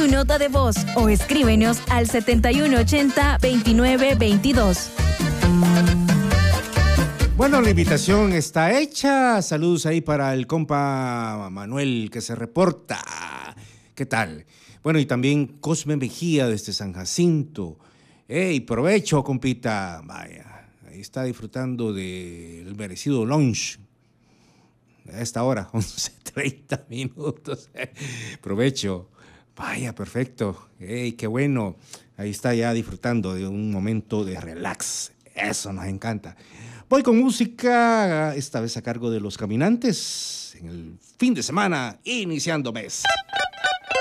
tu nota de voz o escríbenos al 7180-2922. Bueno, la invitación está hecha. Saludos ahí para el compa Manuel que se reporta. ¿Qué tal? Bueno, y también Cosme Mejía desde San Jacinto. ¡Ey, provecho, compita! Vaya, ahí está disfrutando del merecido lunch. A esta hora, 11:30 minutos. Provecho. Vaya, perfecto. ¡Ey, qué bueno! Ahí está ya disfrutando de un momento de relax. Eso nos encanta. Voy con música, esta vez a cargo de Los Caminantes, en el fin de semana, iniciando mes.